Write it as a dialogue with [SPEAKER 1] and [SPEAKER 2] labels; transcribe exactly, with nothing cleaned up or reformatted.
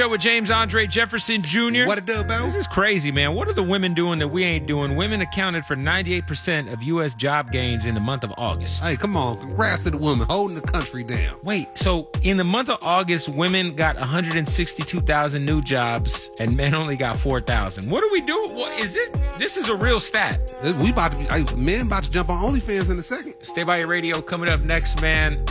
[SPEAKER 1] With James Andre Jefferson Junior
[SPEAKER 2] What it do, bro?
[SPEAKER 1] This is crazy, man. What are the women doing that we ain't doing? Women accounted for ninety-eight percent of U S job gains in the month of August.
[SPEAKER 2] Hey, come on. Congrats to the woman holding the country down.
[SPEAKER 1] Wait, so in the month of August, women got one hundred sixty-two thousand new jobs and men only got four thousand. What do we do? What is this? This is a real stat.
[SPEAKER 2] We about to be, hey, men about to jump on OnlyFans in a second.
[SPEAKER 1] Stay by your radio. Coming up next, man.